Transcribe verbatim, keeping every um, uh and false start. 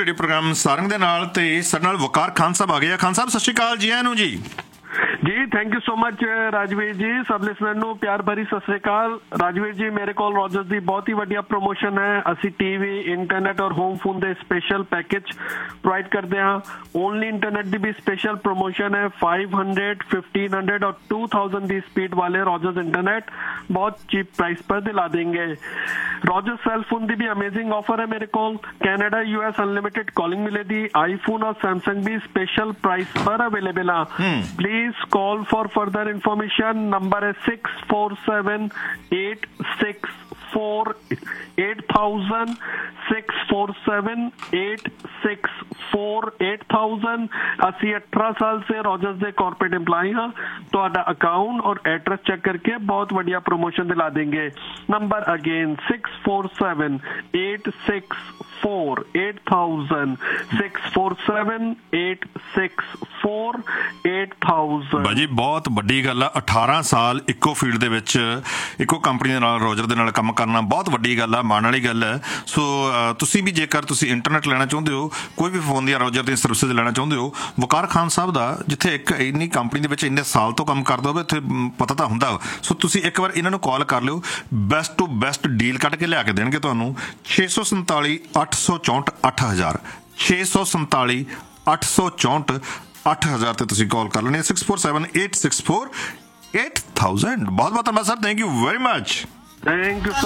Radio programme Sarang ਦੇ ਨਾਲ ਤੇ ਸਾਡੇ ਨਾਲ ਵਕਾਰ ਖਾਨ ਸਾਹਿਬ ਆ ਗਏ ਆ। ਖਾਨ ਸਾਹਿਬ ਸਤਿ ਸ਼੍ਰੀ ਅਕਾਲ ਜੀ, ਆਇਆਂ ਨੂੰ ਜੀ। जी thank you so much Rajveer जी। सब लिसनर ਨੂੰ ਪਿਆਰ ਭਰੀ ਸਤਿ ਸ੍ਰੀ ਅਕਾਲ। ਰਾਜਵੀਰ ਜੀ ਮੇਰੇ ਕੋਲ ਰੋਜਰਸ ਦੀ ਬਹੁਤ ਹੀ ਵਧੀਆ ਪ੍ਰੋਮੋਸ਼ਨ ਹੈ। ਅਸੀਂ ਟੀਵੀ ਇੰਟਰਨੈਟ ਔਰ ਹੋਮ ਫੋਨ ਦੇ ਸਪੈਸ਼ਲ ਪੈਕੇਜ ਪ੍ਰੋਵਾਈਡ ਕਰਦੇ ਹਾਂ। ਓਨਲੀ ਇੰਟਰਨੈਟ ਦੀ ਵੀ ਸਪੈਸ਼ਲ ਪ੍ਰੋਮੋਸ਼ਨ ਹੈ। फाइव हंड्रेड, फिफ्टीन हंड्रेड और टू थाउजेंड ਦੀ स्पीड वाले रॉजर्स इंटरनेट बहुत चीप प्राइस पर दिला देंगे। रॉजर्स सेल फोन ਦੀ ਵੀ अमेजिंग ऑफर है मेरे को। कैनेडा यूएस अनलिमिटेड कॉलिंग मिलेगी। आईफोन और सैमसंग भी स्पेशल प्राइस पर अवेलेबल है। Please call for further information. Number is six four seven eight six four eight thousand, six four seven eight six four eight thousand। ਅਸੀਂ अठारह ਸਾਲ से Rogers ਦੇ ਕਾਰਪੋਰੇਟ EMPLOYE ਹਾਂ। ਤੁਹਾਡਾ ਅਕਾਊਂਟ ਔਰ ਐਡਰੈਸ ਚੈੱਕ ਕਰਕੇ ਬਹੁਤ ਵਧੀਆ promotion ਦਿਲਾ ਦੇंगे। Number again six four seven eight six four eight thousand, six four seven eight six four eight thousand। ਬਾਜੀ ਬਹੁਤ ਵੱਡੀ ਗੱਲ ਆ। ਅਠਾਰਾਂ ਸਾਲ ਇੱਕੋ ਫੀਲਡ ਦੇ ਵਿੱਚ ਇੱਕੋ ਕੰਪਨੀ ਦੇ ਨਾਲ ਰੋਜਰ ਦੇ ਨਾਲ ਕੰਮ ਕਰਨਾ ਬਹੁਤ ਵੱਡੀ ਗੱਲ ਆ, ਮਾਣ ਵਾਲੀ ਗੱਲ ਹੈ। ਸੋ ਤੁਸੀਂ ਵੀ ਜੇਕਰ ਤੁਸੀਂ ਇੰਟਰਨੈਟ ਲੈਣਾ ਚਾਹੁੰਦੇ ਹੋ, ਕੋਈ ਵੀ ਫੋਨ ਦੀਆਂ ਰੋਜਰ ਦੀਆਂ ਸਰਵਿਸਿਜ਼ ਲੈਣਾ ਚਾਹੁੰਦੇ ਹੋ, ਵਕਾਰ ਖਾਨ ਸਾਹਿਬ ਦਾ ਜਿੱਥੇ ਇੱਕ ਇੰਨੀ ਕੰਪਨੀ ਦੇ ਵਿੱਚ ਇੰਨੇ ਸਾਲ ਤੋਂ ਕੰਮ ਕਰਦਾ ਹੋਵੇ ਉੱਥੇ ਪਤਾ ਤਾਂ ਹੁੰਦਾ। ਸੋ ਤੁਸੀਂ ਇੱਕ ਵਾਰ ਇਹਨਾਂ ਨੂੰ ਕਾਲ ਕਰ ਲਿਓ, ਬੈਸਟ ਟੂ ਬੈਸਟ ਡੀਲ ਕੱਢ ਕੇ ਲਿਆ ਕੇ ਦੇਣਗੇ ਤੁਹਾਨੂੰ। ਛੇ ਸੌ ਸੰਤਾਲੀ ਅੱਠ ਸੌ ਚੌਂਹਠ ਅੱਠ ਹਜ਼ਾਰ ਛੇ ਸੌ ਸੰਤਾਲੀ ਅੱਠ ਸੌ ਚੌਂਹਠ ਅੱਠ ਹਜ਼ਾਰ ਤੇ ਤੁਸੀਂ ਕਾਲ ਕਰ ਲੈਣੀ। Six four seven eight six four eight thousand. ਬਹੁਤ ਬਹੁਤ ਧੰਨਵਾਦ sir, thank you very much. Thank you.